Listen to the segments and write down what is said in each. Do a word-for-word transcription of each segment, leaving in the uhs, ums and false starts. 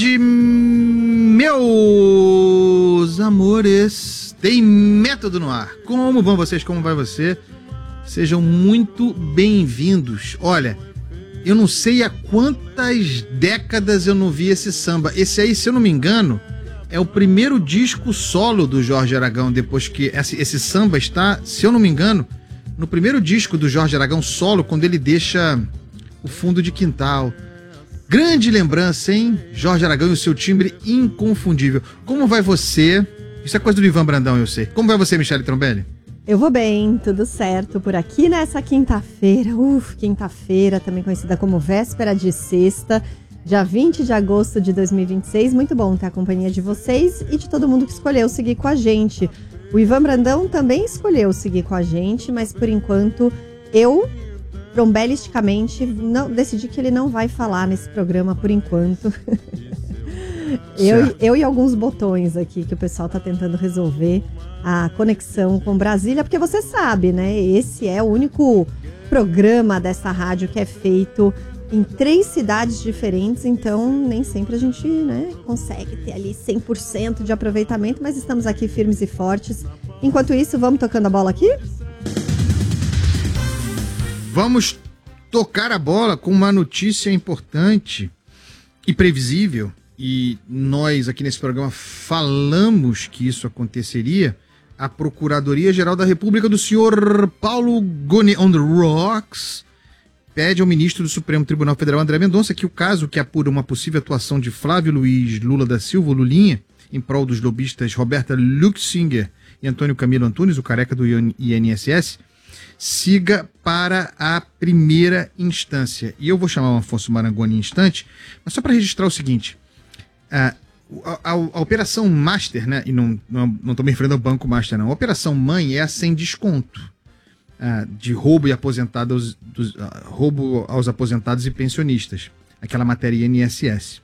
De meus amores, tem método no ar. Como vão vocês? Como vai você? Sejam muito bem-vindos. Olha, eu não sei há quantas décadas eu não vi esse samba. Esse aí, se eu não me engano, é o primeiro disco solo do Jorge Aragão, depois que esse, esse samba está, se eu não me engano, no primeiro disco do Jorge Aragão solo, quando ele deixa o fundo de quintal. Grande lembrança, hein? Jorge Aragão e o seu timbre inconfundível. Como vai você? Isso é coisa do Ivan Brandão, eu sei. Como vai você, Michele Trombelli? Eu vou bem, tudo certo por aqui nessa quinta-feira. Uf, quinta-feira, também conhecida como véspera de sexta, dia vinte de agosto de dois mil e vinte e seis. Muito bom ter a companhia de vocês e de todo mundo que escolheu seguir com a gente. O Ivan Brandão também escolheu seguir com a gente, mas por enquanto eu... trombelisticamente, não, decidi que ele não vai falar nesse programa por enquanto. eu, eu e alguns botões aqui que o pessoal tá tentando resolver a conexão com Brasília, porque você sabe, né? Esse é o único programa dessa rádio que é feito em três cidades diferentes, então nem sempre a gente, né, consegue ter ali cem por cento de aproveitamento, mas estamos aqui firmes e fortes. Enquanto isso, vamos tocando a bola aqui? Vamos tocar a bola com uma notícia importante e previsível, e nós aqui nesse programa falamos que isso aconteceria. A Procuradoria-Geral da República do senhor Paulo Gonet on the Rocks pede ao ministro do Supremo Tribunal Federal, André Mendonça, que o caso que apura uma possível atuação de Flávio Luiz Lula da Silva, Lulinha, em prol dos lobistas Roberta Luxinger e Antônio Camilo Antunes, o careca do I N S S, siga para a primeira instância. E eu vou chamar o Afonso Marangoni em instante, mas só para registrar o seguinte, a, a, a, a Operação Master, né, e não estou não, não me referindo ao Banco Master, não, a Operação Mãe é a sem desconto, a, de roubo, e aposentados, dos, a, roubo aos aposentados e pensionistas, aquela matéria I N S S.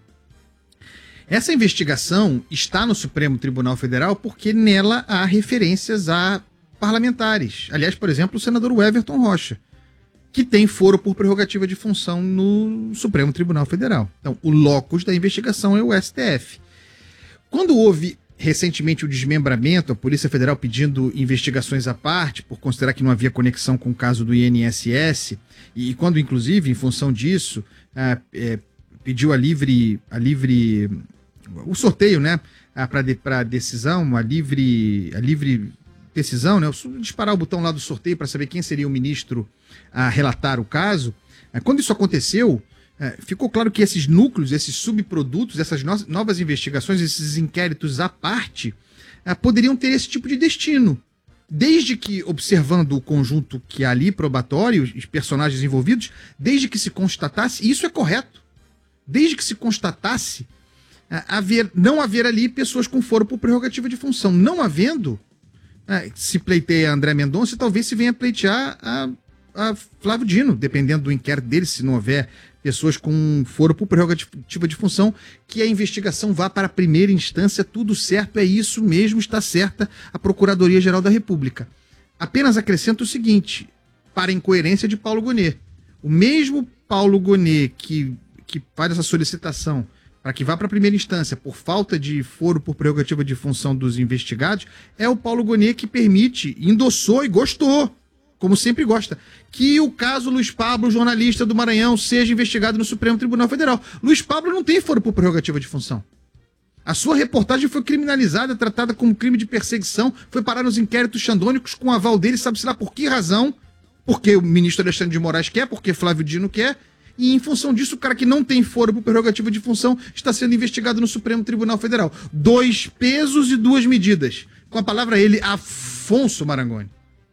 Essa investigação está no Supremo Tribunal Federal porque nela há referências a parlamentares. Aliás, por exemplo, o senador Everton Rocha, que tem foro por prerrogativa de função no Supremo Tribunal Federal. Então, o locus da investigação é o S T F. Quando houve recentemente o desmembramento, a Polícia Federal pedindo investigações à parte, por considerar que não havia conexão com o caso do I N S S, e quando, inclusive, em função disso, é, é, pediu a livre, a livre, o sorteio, né, para de, a decisão, a livre, a livre decisão, né, disparar o botão lá do sorteio para saber quem seria o ministro a relatar o caso. Quando isso aconteceu, ficou claro que esses núcleos, esses subprodutos, essas no novas investigações, esses inquéritos à parte, poderiam ter esse tipo de destino. Desde que, observando o conjunto que há ali, probatório, os personagens envolvidos, desde que se constatasse, e isso é correto, desde que se constatasse haver, não haver ali pessoas com foro por prerrogativa de função. Não havendo, se pleiteia André Mendonça, talvez se venha pleitear a, a Flávio Dino, dependendo do inquérito dele, se não houver pessoas com foro por prerrogativa de função, que a investigação vá para a primeira instância. Tudo certo, é isso mesmo, está certa a Procuradoria-Geral da República. Apenas acrescento o seguinte, para a incoerência de Paulo Gonet. O mesmo Paulo Gonet que, que faz essa solicitação para que vá para a primeira instância por falta de foro por prerrogativa de função dos investigados, é o Paulo Gonet que permite, endossou e gostou, como sempre gosta, que o caso Luiz Pablo, jornalista do Maranhão, seja investigado no Supremo Tribunal Federal. Luiz Pablo não tem foro por prerrogativa de função. A sua reportagem foi criminalizada, tratada como crime de perseguição, foi parar nos inquéritos xandônicos com o aval dele, sabe-se lá por que razão, porque o ministro Alexandre de Moraes quer, porque Flávio Dino quer, e em função disso o cara que não tem foro por prerrogativa de função está sendo investigado no Supremo Tribunal Federal. Dois pesos e duas medidas. Com a palavra ele, Afonso Marangoni.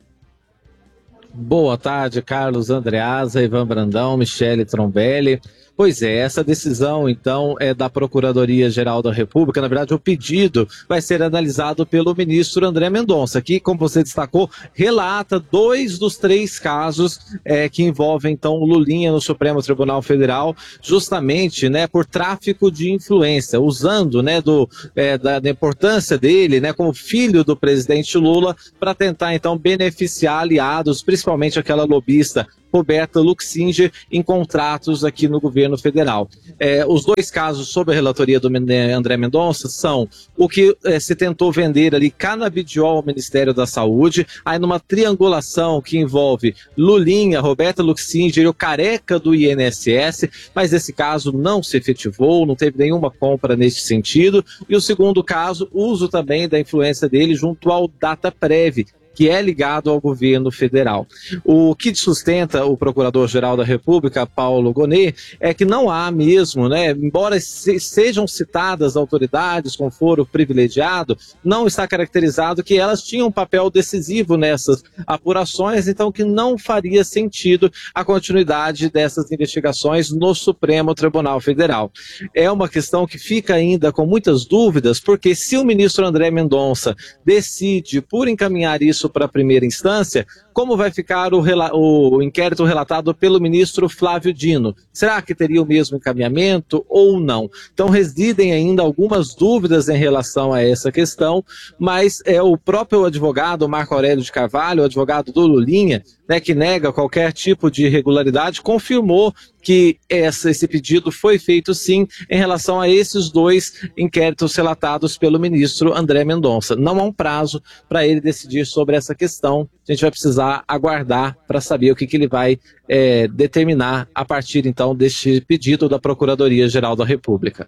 Boa tarde, Carlos Andreasa, Ivan Brandão, Michele Trombelli. Pois é, essa decisão, então, é da Procuradoria-Geral da República. Na verdade, o pedido vai ser analisado pelo ministro André Mendonça, que, como você destacou, relata dois dos três casos é, que envolvem, então, o Lulinha no Supremo Tribunal Federal, justamente, né, por tráfico de influência, usando, né, do, é, da, da importância dele, né, como filho do presidente Lula, para tentar, então, beneficiar aliados, principalmente aquela lobista Roberta Luxinger em contratos aqui no governo federal. É, os dois casos sob a relatoria do André Mendonça são o que é, se tentou vender ali canabidiol ao Ministério da Saúde, aí numa triangulação que envolve Lulinha, Roberta Luxinger e o careca do I N S S, mas esse caso não se efetivou, não teve nenhuma compra neste sentido. E o segundo caso, uso também da influência dele junto ao Dataprev, que é ligado ao governo federal. O que sustenta o Procurador-Geral da República, Paulo Gonet, é que não há mesmo, né, embora se, sejam citadas autoridades com foro privilegiado, não está caracterizado que elas tinham um papel decisivo nessas apurações, então que não faria sentido a continuidade dessas investigações no Supremo Tribunal Federal. É uma questão que fica ainda com muitas dúvidas, porque se o ministro André Mendonça decide por encaminhar isso para a primeira instância, como vai ficar o, o inquérito relatado pelo ministro Flávio Dino? Será que teria o mesmo encaminhamento ou não? Então residem ainda algumas dúvidas em relação a essa questão, mas é o próprio advogado Marco Aurélio de Carvalho, o advogado do Lulinha, né, que nega qualquer tipo de irregularidade, confirmou que essa, esse pedido foi feito sim em relação a esses dois inquéritos relatados pelo ministro André Mendonça. Não há um prazo para ele decidir sobre essa questão. A gente vai precisar aguardar para saber o que, que ele vai é, determinar a partir então deste pedido da Procuradoria-Geral da República.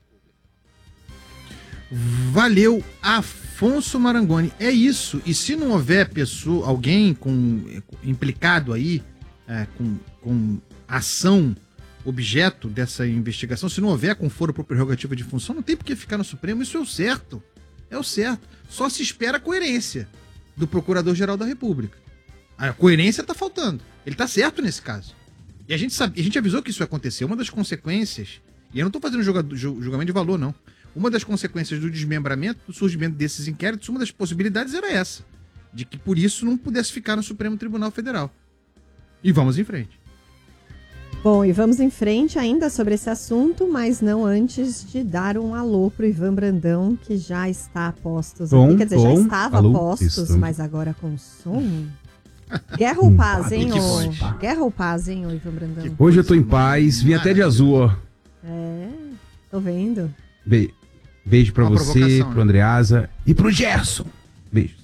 Valeu, Afonso Marangoni. É isso. E se não houver pessoa, alguém com, implicado aí é, com, com ação, objeto dessa investigação, se não houver com foro por prerrogativa de função, não tem por que ficar no Supremo. Isso é o certo. É o certo. Só se espera a coerência do Procurador-Geral da República. A coerência está faltando. Ele está certo nesse caso. E a gente, sabe, a gente avisou que isso ia acontecer. Uma das consequências, e eu não estou fazendo julga, julgamento de valor, não. Uma das consequências do desmembramento, do surgimento desses inquéritos, uma das possibilidades era essa. De que por isso não pudesse ficar no Supremo Tribunal Federal. E vamos em frente. Bom, e vamos em frente ainda sobre esse assunto, mas não antes de dar um alô pro Ivan Brandão, que já está a postos bom, aqui. Quer dizer, bom, já estava alô, a postos, estou. mas agora com som. Guerra ou paz, hein, ô? Guerra ou paz, hein, ô Ivan Brandão? Hoje eu tô em paz, vim até de azul, ó. É, tô vendo. Be beijo pra Uma você, pro né? Andreasa e pro Gerson. Beijos.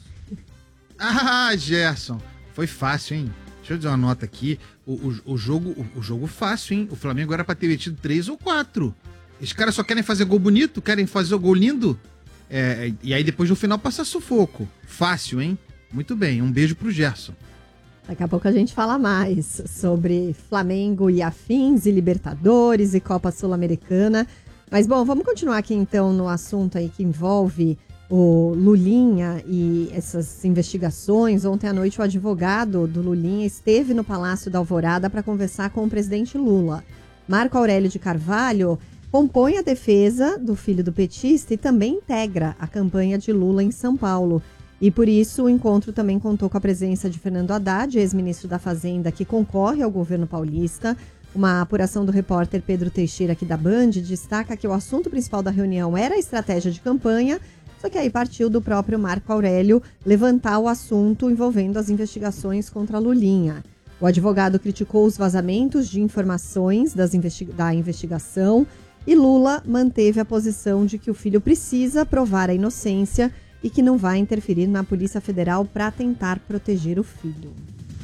Ah, Gerson. Foi fácil, hein? Deixa eu dizer uma nota aqui. O, o, o, jogo, o, o jogo fácil, hein? O Flamengo era pra ter metido três ou quatro. Esses caras só querem fazer gol bonito, querem fazer o gol lindo. É, e aí depois no final passa sufoco. Fácil, hein? Muito bem. Um beijo pro Gerson. Daqui a pouco a gente fala mais sobre Flamengo e afins, e Libertadores e Copa Sul-Americana. Mas, bom, vamos continuar aqui então no assunto aí que envolve o Lulinha e essas investigações. Ontem à noite o advogado do Lulinha esteve no Palácio da Alvorada para conversar com o presidente Lula. Marco Aurélio de Carvalho compõe a defesa do filho do petista e também integra a campanha de Lula em São Paulo. E por isso o encontro também contou com a presença de Fernando Haddad, ex-ministro da Fazenda, que concorre ao governo paulista. Uma apuração do repórter Pedro Teixeira aqui da Band destaca que o assunto principal da reunião era a estratégia de campanha, só que aí partiu do próprio Marco Aurélio levantar o assunto envolvendo as investigações contra Lulinha. O advogado criticou os vazamentos de informações das investi- da investigação e Lula manteve a posição de que o filho precisa provar a inocência e que não vai interferir na Polícia Federal para tentar proteger o filho.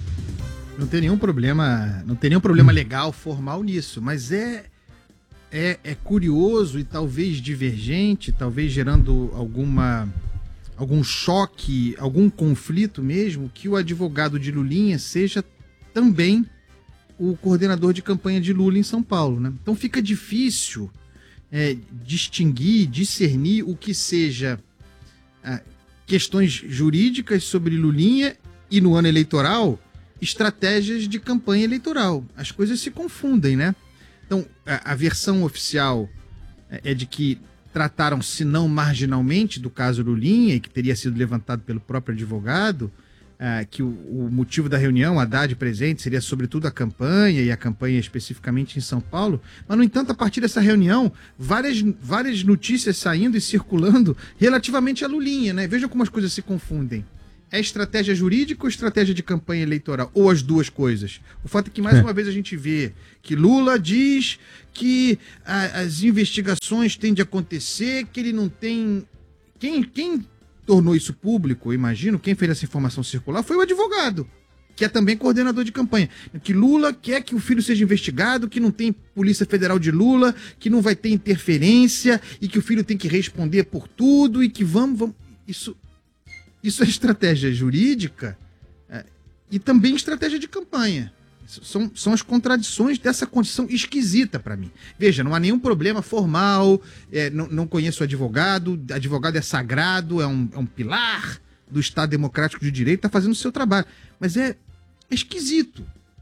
Não tem nenhum problema, não tem nenhum problema legal, formal nisso, mas é, é, é curioso e talvez divergente, talvez gerando alguma, algum choque, algum conflito mesmo, que o advogado de Lulinha seja também o coordenador de campanha de Lula em São Paulo, né? Então fica difícil é, distinguir, discernir o que seja é, questões jurídicas sobre Lulinha e no ano eleitoral estratégias de campanha eleitoral. As coisas se confundem, né? Então, a, a versão oficial é, é de que trataram, se não marginalmente, do caso Lulinha, e que teria sido levantado pelo próprio advogado, é, que o, o motivo da reunião, Haddad presente, seria sobretudo a campanha, e a campanha especificamente em São Paulo. Mas, no entanto, a partir dessa reunião, várias, várias notícias saindo e circulando relativamente a Lulinha, né? Vejam como as coisas se confundem. É estratégia jurídica ou estratégia de campanha eleitoral? Ou as duas coisas? O fato é que, mais É. uma vez, a gente vê que Lula diz que a- as investigações têm de acontecer, que ele não tem... Quem, quem tornou isso público, eu imagino, quem fez essa informação circular foi o advogado, que é também coordenador de campanha. Que Lula quer que o filho seja investigado, que não tem Polícia Federal de Lula, que não vai ter interferência e que o filho tem que responder por tudo e que vamos... vamos... Isso... Isso é estratégia jurídica é, e também estratégia de campanha. Isso São, são as contradições dessa condição esquisita para mim. Veja, não há nenhum problema formal, é, não, não conheço o advogado, advogado é sagrado, é um, é um pilar do Estado Democrático de Direito, está fazendo o seu trabalho. Mas é, é esquisito.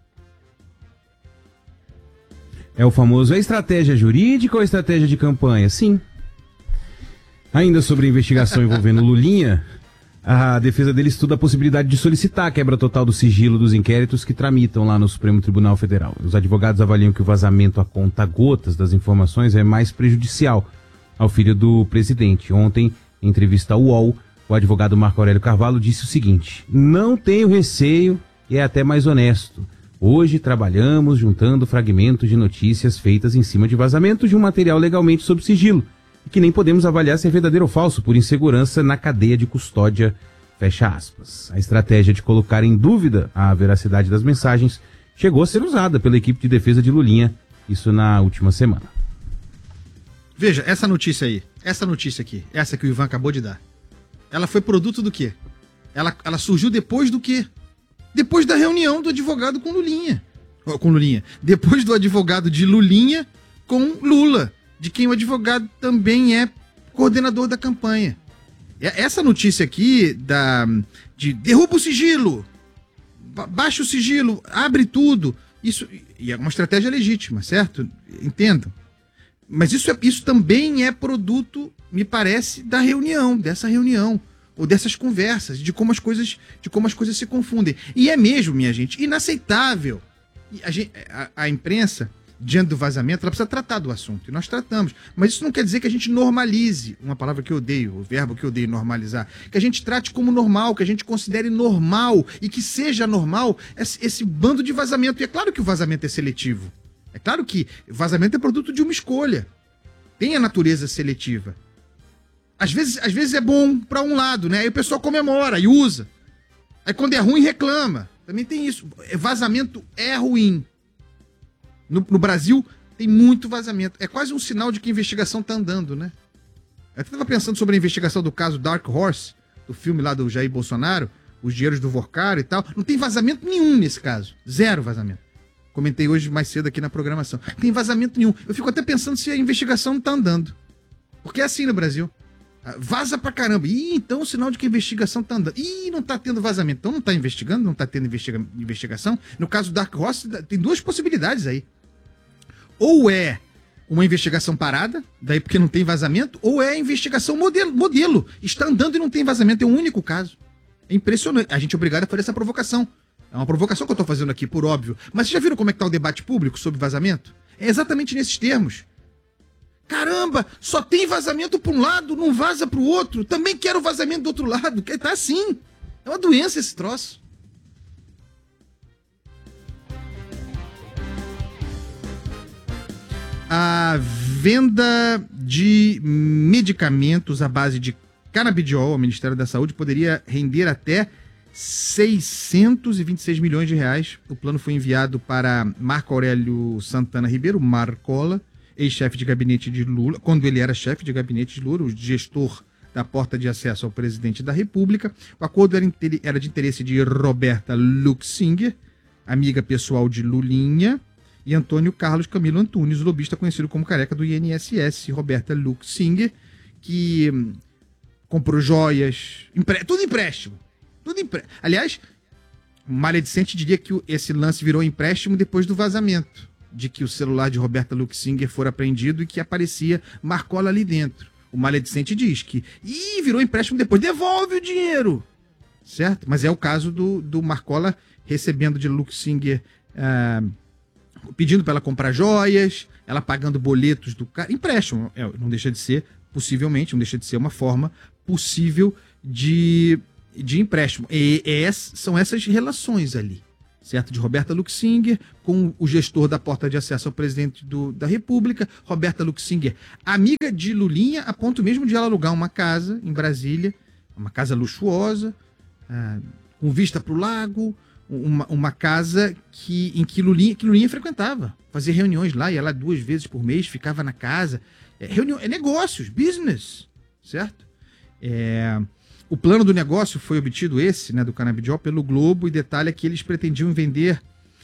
É o famoso, é estratégia jurídica ou estratégia de campanha? Sim. Ainda sobre a investigação envolvendo Lulinha, a defesa dele estuda a possibilidade de solicitar a quebra total do sigilo dos inquéritos que tramitam lá no Supremo Tribunal Federal. Os advogados avaliam que o vazamento a conta-gotas das informações é mais prejudicial ao filho do presidente. Ontem, em entrevista ao U O L, o advogado Marco Aurélio Carvalho disse o seguinte: não tenho receio e é até mais honesto. Hoje trabalhamos juntando fragmentos de notícias feitas em cima de vazamento de um material legalmente sob sigilo, e que nem podemos avaliar se é verdadeiro ou falso por insegurança na cadeia de custódia, fecha aspas. A estratégia de colocar em dúvida a veracidade das mensagens chegou a ser usada pela equipe de defesa de Lulinha, isso na última semana. Veja, essa notícia aí, essa notícia aqui, essa que o Ivan acabou de dar, ela foi produto do quê? Ela, ela surgiu depois do quê? Depois da reunião do advogado com Lulinha. Com Lulinha. Depois do advogado de Lulinha com Lula, de quem o advogado também é coordenador da campanha. Essa notícia aqui da, de derruba o sigilo, ba- baixa o sigilo, abre tudo, isso e é uma estratégia legítima, certo? Entendam. Mas isso, é, isso também é produto, me parece, da reunião, dessa reunião, ou dessas conversas, de como as coisas, de como as coisas se confundem. E é mesmo, minha gente, inaceitável. E a, gente, a, a imprensa, diante do vazamento, ela precisa tratar do assunto, e nós tratamos. Mas isso não quer dizer que a gente normalize, uma palavra que eu odeio, o verbo que eu odeio, normalizar, que a gente trate como normal, que a gente considere normal, e que seja normal esse, esse bando de vazamento. E é claro que o vazamento é seletivo. É claro que vazamento é produto de uma escolha. Tem a natureza seletiva. Às vezes, às vezes é bom para um lado, né? Aí o pessoal comemora e usa. Aí quando é ruim, reclama. Também tem isso. Vazamento é ruim. No, no Brasil, tem muito vazamento. É quase um sinal de que a investigação tá andando, né? Eu até tava pensando sobre a investigação do caso Dark Horse, do filme lá do Jair Bolsonaro, os dinheiros do Vorcaro e tal. Não tem vazamento nenhum nesse caso. Zero vazamento. Comentei hoje mais cedo aqui na programação. Não tem vazamento nenhum. Eu fico até pensando se a investigação não tá andando. Porque é assim no Brasil. Vaza pra caramba. Ih, então o sinal de que a investigação tá andando. Ih, não tá tendo vazamento. Então não tá investigando, não tá tendo investiga investigação. No caso do Dark Horse, tem duas possibilidades aí. Ou é uma investigação parada, daí porque não tem vazamento, ou é a investigação modelo, modelo. Está andando e não tem vazamento. É o único caso. É impressionante. A gente é obrigado a fazer essa provocação. É uma provocação que eu estou fazendo aqui, por óbvio. Mas vocês já viram como é que está o debate público sobre vazamento? É exatamente nesses termos. Caramba, só tem vazamento para um lado, não vaza para o outro. Também quero vazamento do outro lado. Tá assim. É uma doença esse troço. A venda de medicamentos à base de canabidiol ao Ministério da Saúde poderia render até seiscentos e vinte e seis milhões de reais. O plano foi enviado para Marco Aurélio Santana Ribeiro, Marcola, ex-chefe de gabinete de Lula, quando ele era chefe de gabinete de Lula, o gestor da porta de acesso ao presidente da República. O acordo era, era de interesse de Roberta Luxinger, amiga pessoal de Lulinha, e Antônio Carlos Camilo Antunes, lobista conhecido como careca do I N S S. Roberta Luxinger, que hum, comprou joias, empre... tudo empréstimo. Tudo empre... Aliás, o maledicente diria que esse lance virou empréstimo depois do vazamento, de que o celular de Roberta Luxinger fora apreendido e que aparecia Marcola ali dentro. O maledicente diz que Ih, virou empréstimo depois, devolve o dinheiro, certo? Mas é o caso do, do Marcola recebendo de Luxinger, ah, pedindo para ela comprar joias, ela pagando boletos do cara, empréstimo, é, não deixa de ser, possivelmente, não deixa de ser uma forma possível de de empréstimo. E, e são essas relações ali, certo? De Roberta Luxinger com o gestor da porta de acesso ao presidente do, da República. Roberta Luxinger, amiga de Lulinha, a ponto mesmo de ela alugar uma casa em Brasília, uma casa luxuosa, ah, com vista para o lago, uma, uma casa que, em que Lulinha, que Lulinha frequentava, fazia reuniões lá, ia lá duas vezes por mês, ficava na casa. É, reunião, é negócios, business, certo? É, o plano do negócio foi obtido esse, né, do Canabidiol, pelo Globo, e detalha que eles pretendiam vender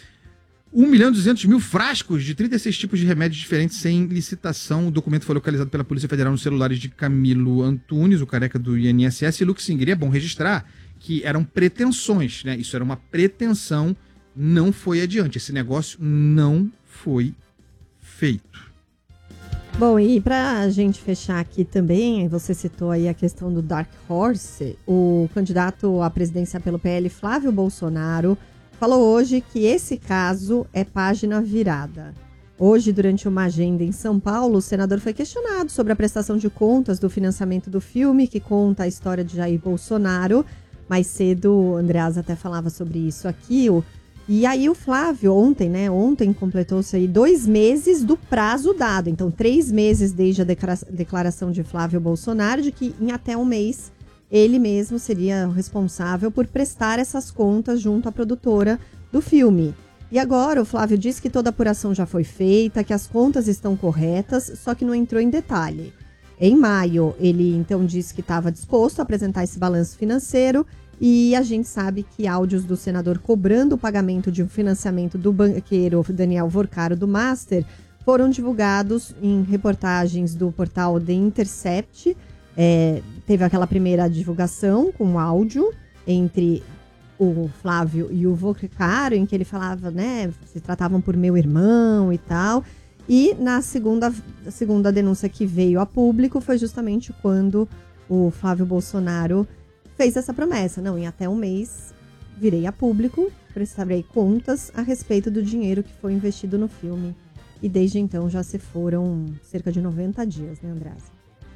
um milhão e duzentos mil frascos de trinta e seis tipos de remédios diferentes sem licitação. O documento foi localizado pela Polícia Federal nos celulares de Camilo Antunes, o careca do I N S S, e Luxinger. É bom registrar que eram pretensões, né? Isso era uma pretensão, não foi adiante. Esse negócio não foi feito. Bom, e para a gente fechar aqui também, você citou aí a questão do Dark Horse, o candidato à presidência pelo P L, Flávio Bolsonaro, falou hoje que esse caso é página virada. Hoje, durante uma agenda em São Paulo, o senador foi questionado sobre a prestação de contas do financiamento do filme, que conta a história de Jair Bolsonaro. Mais cedo, o Andreasa até falava sobre isso aqui, o E aí o Flávio, ontem, né, ontem completou-se aí dois meses do prazo dado. Então, três meses desde a declaração de Flávio Bolsonaro de que em até um mês ele mesmo seria responsável por prestar essas contas junto à produtora do filme. E agora o Flávio disse que toda a apuração já foi feita, que as contas estão corretas, só que não entrou em detalhe. Em maio, ele então disse que estava disposto a apresentar esse balanço financeiro. E a gente sabe que áudios do senador cobrando o pagamento de um financiamento do banqueiro Daniel Vorcaro do Master foram divulgados em reportagens do portal The Intercept. É, teve aquela primeira divulgação com áudio entre o Flávio e o Vorcaro, em que ele falava, né, se tratavam por meu irmão e tal. E na segunda, segunda denúncia que veio a público foi justamente quando o Flávio Bolsonaro fez essa promessa. Não, em até um mês virei a público, prestarei contas a respeito do dinheiro que foi investido no filme. E desde então já se foram cerca de noventa dias, né, Andreasa?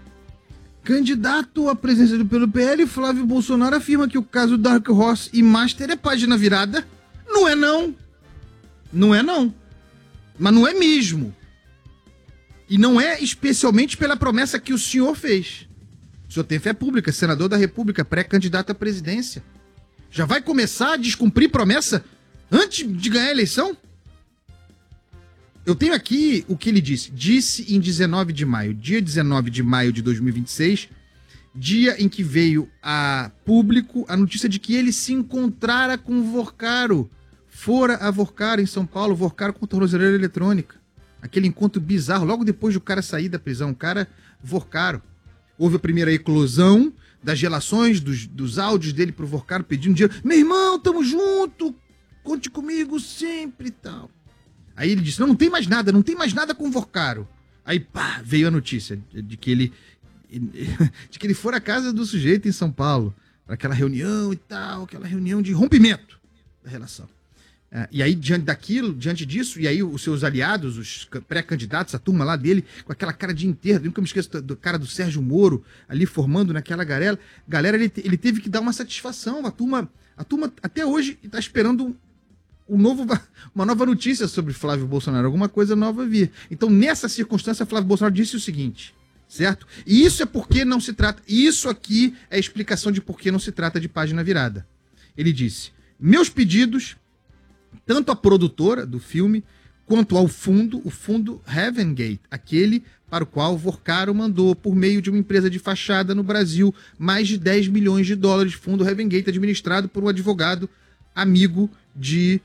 Candidato à presidência pelo P L, Flávio Bolsonaro afirma que o caso Dark Horse e Master é página virada. Não é não. Não é não. Mas não é mesmo. E não é especialmente pela promessa que o senhor fez. O senhor tem fé pública, senador da República, pré-candidato à presidência. Já vai começar a descumprir promessa antes de ganhar a eleição? Eu tenho aqui o que ele disse. Disse em dezenove de maio, dia dezenove de maio de dois mil e vinte e seis, dia em que veio a público a notícia de que ele se encontrara com o Vorcaro. Fora a Vorcaro em São Paulo, Vorcaro com tornozeleira eletrônica. Aquele encontro bizarro, logo depois do cara sair da prisão, o cara Vorcaro. Houve a primeira eclosão das relações, dos, dos áudios dele pro Vorcaro pedindo dinheiro. Meu irmão, tamo junto, conte comigo sempre e tal. Aí ele disse, não, não tem mais nada, não tem mais nada com o Vorcaro. Aí, pá, veio a notícia de que ele, de que ele for à casa do sujeito em São Paulo, para aquela reunião e tal, aquela reunião de rompimento da relação. É, e aí, diante daquilo, diante disso, e aí os seus aliados, os pré-candidatos, a turma lá dele, com aquela cara de enterro, nunca me esqueço do cara do Sérgio Moro, ali formando naquela galera, galera ele, ele teve que dar uma satisfação, a turma, a turma até hoje está esperando um novo, uma nova notícia sobre Flávio Bolsonaro, alguma coisa nova vir. Então, nessa circunstância, Flávio Bolsonaro disse o seguinte, certo? E isso é porque não se trata, isso aqui é a explicação de por que não se trata de página virada. Ele disse, meus pedidos, tanto à produtora do filme, quanto ao fundo, o fundo Heaven Gate, aquele para o qual Vorcaro mandou, por meio de uma empresa de fachada no Brasil, mais de dez milhões de dólares, fundo Heaven Gate, administrado por um advogado amigo de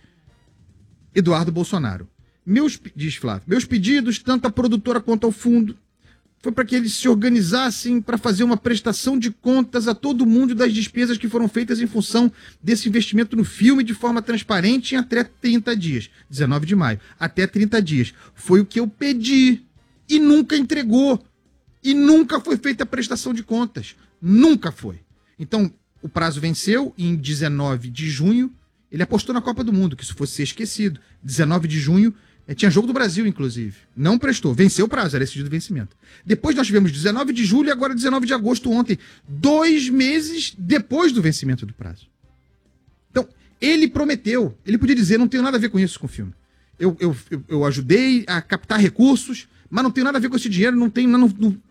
Eduardo Bolsonaro. Meus, diz Flávio, meus pedidos, tanto à produtora quanto ao fundo, foi para que eles se organizassem para fazer uma prestação de contas a todo mundo das despesas que foram feitas em função desse investimento no filme de forma transparente em até trinta dias. dezenove de maio. Até trinta dias. Foi o que eu pedi e nunca entregou. E nunca foi feita a prestação de contas. Nunca foi. Então, o prazo venceu em dezenove de junho. Ele apostou na Copa do Mundo, que isso fosse ser esquecido. dezenove de junho É, tinha jogo do Brasil, inclusive. Não prestou. Venceu o prazo, era esse dia do vencimento. Depois nós tivemos dezenove de julho e agora dezenove de agosto ontem. Dois meses depois do vencimento do prazo. Então, ele prometeu. Ele podia dizer, não tenho nada a ver com isso, com o filme. Eu, eu, eu, eu ajudei a captar recursos, mas não tenho nada a ver com esse dinheiro, não tenho... Não, não,